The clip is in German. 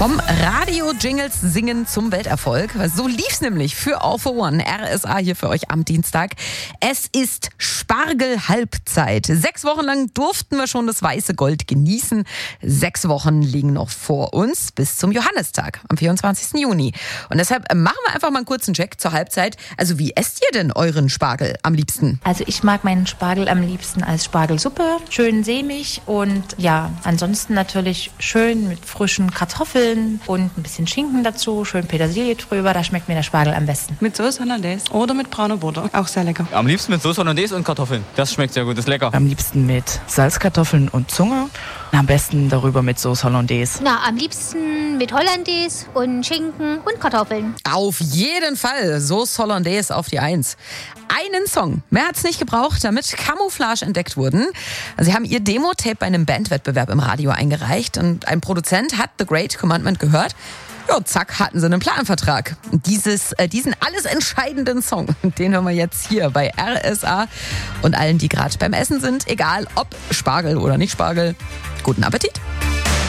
Vom Radio-Jingles singen zum Welterfolg. So lief's nämlich für All for One. RSA hier für euch am Dienstag. Es ist Spargel-Halbzeit. 6 Wochen lang durften wir schon das weiße Gold genießen. 6 Wochen liegen noch vor uns bis zum Johannistag am 24. Juni. Und deshalb machen wir einfach mal einen kurzen Check zur Halbzeit. Also wie esst ihr denn euren Spargel am liebsten? Also ich mag meinen Spargel am liebsten als Spargelsuppe. Schön sämig und ja, ansonsten natürlich schön mit frischen Kartoffeln und ein bisschen Schinken dazu, schön Petersilie drüber, da schmeckt mir der Spargel am besten. Mit Sauce Hollandaise oder mit brauner Butter, auch sehr lecker. Am liebsten mit Sauce Hollandaise und Kartoffeln, das schmeckt sehr gut, das ist lecker. Am liebsten mit Salzkartoffeln und Zunge, am besten darüber mit Sauce Hollandaise. Na, am liebsten mit Hollandaise und Schinken und Kartoffeln. Auf jeden Fall Sauce Hollandaise auf die 1. Einen Song, mehr hat's nicht gebraucht, damit Camouflage entdeckt wurden. Sie haben ihr Demo-Tape bei einem Bandwettbewerb im Radio eingereicht und ein Produzent hat The Great Commandment gehört. Ja, zack, hatten sie einen Plattenvertrag. Und diesen alles entscheidenden Song, den hören wir jetzt hier bei RSA und allen, die gerade beim Essen sind, egal ob Spargel oder nicht Spargel. Guten Appetit!